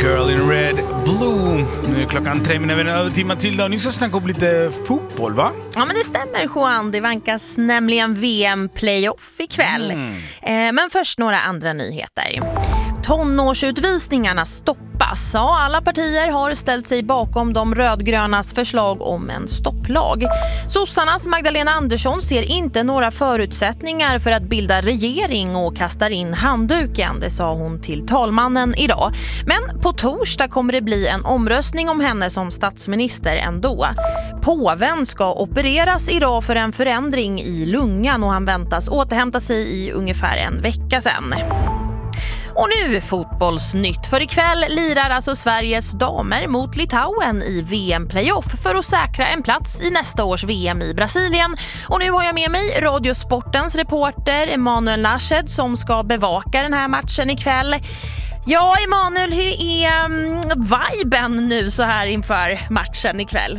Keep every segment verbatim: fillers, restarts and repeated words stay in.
Girl in Red Blue. Nu är klockan tre minuter över till Matilda och ni ska snacka om lite fotboll, va? Ja, men det stämmer, Juan. Det vankas nämligen V M-playoff ikväll. Mm. Eh, men först några andra nyheter. Tonårsutvisningarna stoppas. Ja, alla partier har ställt sig bakom de rödgrönas förslag om en stopplag. Sossarnas Magdalena Andersson ser inte några förutsättningar för att bilda regering och kastar in handduken. Det sa hon till talmannen idag. Men på torsdag kommer det bli en omröstning om henne som statsminister ändå. Påven ska opereras idag för en förändring i lungan och han väntas återhämta sig i ungefär en vecka sedan. Och nu fotbollsnytt, för ikväll lirar alltså Sveriges damer mot Litauen i V M-playoff för att säkra en plats i nästa års V M i Brasilien. Och nu har jag med mig Radiosportens reporter Emanuel Nashed som ska bevaka den här matchen ikväll. Ja, Emanuel, hur är um, viben nu så här inför matchen ikväll?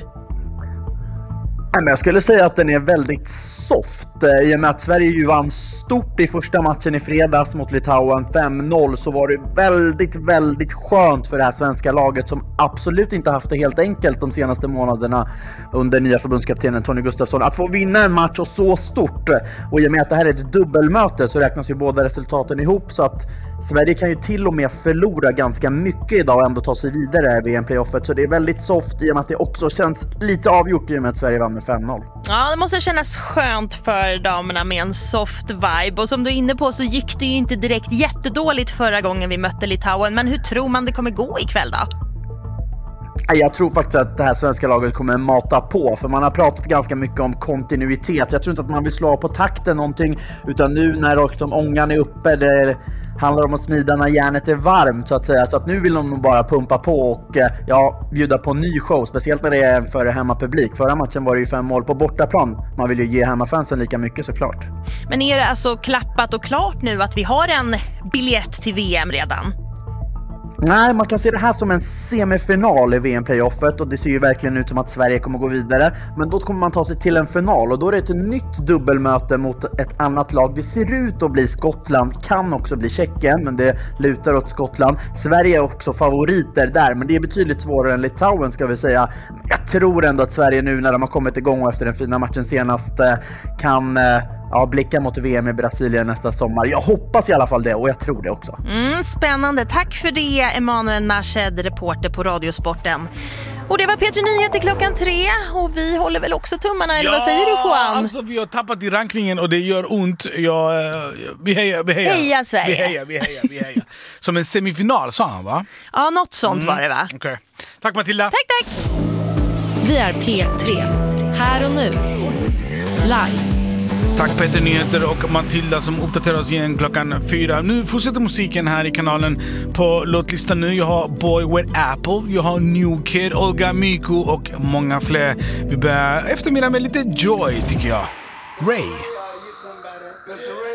Jag skulle säga att den är väldigt soft. I och med att Sverige ju vann stort i första matchen i fredags mot Litauen fem noll, så var det väldigt, väldigt skönt för det här svenska laget som absolut inte haft det helt enkelt de senaste månaderna under nya förbundskaptenen Tony Gustafsson att få vinna en match och så stort. Och i och med att det här är ett dubbelmöte så räknas ju båda resultaten ihop, så att Sverige kan ju till och med förlora ganska mycket idag och ändå ta sig vidare i V M-playoffet. Så det är väldigt soft i och med att det också känns lite avgjort i och med att Sverige vann med fem noll. Ja, det måste kännas skönt för damerna med en soft vibe. Och som du är inne på så gick det ju inte direkt jättedåligt förra gången vi mötte Litauen. Men hur tror man det kommer gå ikväll då? Jag tror faktiskt att det här svenska laget kommer mata på, för man har pratat ganska mycket om kontinuitet. Jag tror inte att man vill slå på takten någonting, utan nu när liksom ångan är uppe, det handlar om att smida när järnet är varmt så att säga. Så att nu vill de nog bara pumpa på och ja, bjuda på en ny show, speciellt när det är för hemmapublik. Förra matchen var det ju fem mål på bortaplan. Man vill ju ge hemmafansen lika mycket såklart. Men är det alltså klappat och klart nu att vi har en biljett till V M redan? Nej, man kan se det här som en semifinal i V M-playoffet och det ser ju verkligen ut som att Sverige kommer gå vidare. Men då kommer man ta sig till en final och då är det ett nytt dubbelmöte mot ett annat lag. Det ser ut att bli Skottland, kan också bli Tjeckien, men det lutar åt Skottland. Sverige är också favoriter där, men det är betydligt svårare än Litauen ska vi säga. Jag tror ändå att Sverige nu när de har kommit igång och efter den fina matchen senast kan ja, blicka mot V M i Brasilien nästa sommar. Jag hoppas i alla fall det och jag tror det också. Mm, spännande. Tack för det, Emanuel Nashed, reporter på Radiosporten. Och det var P tre Nyheter klockan tre och vi håller väl också tummarna, eller ja, vad säger du, Juan? Alltså vi har tappat i rankningen och det gör ont. Jag, vi hejar, vi hejar. Heja Sverige. Vi hejar, vi hejar, vi hejar. Som en semifinal, sa han, va? Ja, något sånt mm. var det, va? Okej. Okay. Tack Matilda. Tack, tack. Vi är P tre. Här och nu. Live. Tack Peter Nyheter och Matilda som uppdaterar oss igen klockan fyra. Nu fortsätter musiken här i kanalen på låtlistan nu. Jag har Boy with Apple, jag har New Kid, Olga Myko och många fler. Vi börjar eftermiddag med lite Joy tycker jag. Ray.